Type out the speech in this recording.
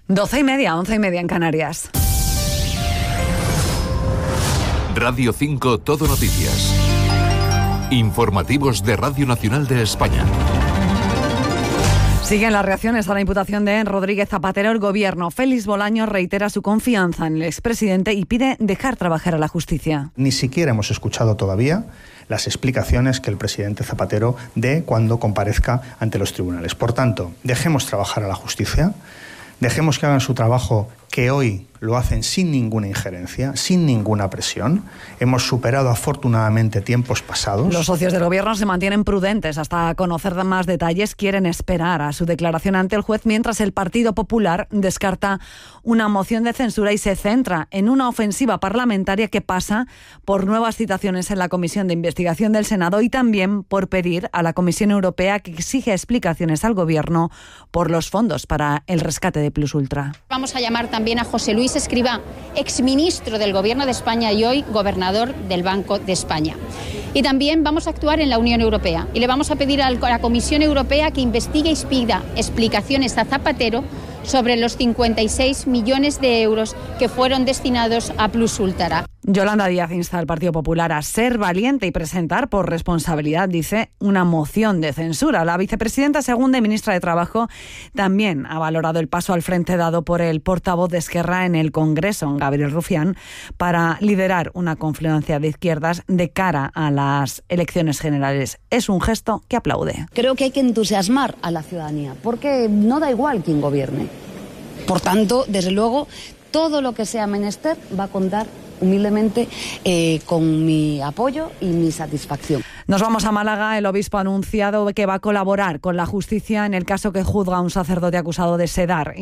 12:30, 11:30 en Canarias. Radio 5 Todo Noticias. Informativos de Radio Nacional de España. Siguen las reacciones a la imputación de Rodríguez Zapatero. El gobierno, Félix Bolaños, reitera su confianza en el expresidente y pide dejar trabajar a la justicia. Ni siquiera hemos escuchado todavía las explicaciones que el presidente Zapatero dé cuando comparezca ante los tribunales. Por tanto, dejemos trabajar a la justicia, dejemos que hagan su trabajo, que hoy lo hacen sin ninguna injerencia, sin ninguna presión. Hemos superado afortunadamente tiempos pasados. Los socios del gobierno se mantienen prudentes hasta conocer más detalles. Quieren esperar a su declaración ante el juez, mientras el Partido Popular descarta una moción de censura y se centra en una ofensiva parlamentaria que pasa por nuevas citaciones en la Comisión de Investigación del Senado y también por pedir a la Comisión Europea que exige explicaciones al gobierno por los fondos para el rescate de Plus Ultra. Vamos a llamar también a José Luis Escrivá, exministro del Gobierno de España y hoy gobernador del Banco de España. Y también vamos a actuar en la Unión Europea y le vamos a pedir a la Comisión Europea que investigue y pida explicaciones a Zapatero sobre los 56 millones de euros que fueron destinados a Plus Ultra. Yolanda Díaz insta al Partido Popular a ser valiente y presentar por responsabilidad, dice, una moción de censura. La vicepresidenta segunda y ministra de Trabajo también ha valorado el paso al frente dado por el portavoz de Esquerra en el Congreso, Gabriel Rufián, para liderar una confluencia de izquierdas de cara a las elecciones generales. Es un gesto que aplaude. Creo que hay que entusiasmar a la ciudadanía, porque no da igual quién gobierne. Por tanto, desde luego, todo lo que sea menester va a contar humildemente con mi apoyo y mi satisfacción. Nos vamos a Málaga. El obispo ha anunciado que va a colaborar con la justicia en el caso que juzga a un sacerdote acusado de sedar